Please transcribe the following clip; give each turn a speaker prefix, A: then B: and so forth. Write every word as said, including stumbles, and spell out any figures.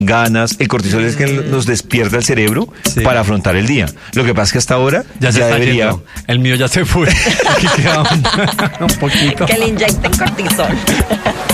A: ganas. El cortisol es que nos despierta el cerebro
B: Sí.
A: para afrontar el día. Lo que pasa es que hasta ahora
B: Ya se
A: ya
B: está
A: debería...
B: yendo. El mío ya se fue. Aquí queda un, un poquito.
C: Que le inyecten cortisol.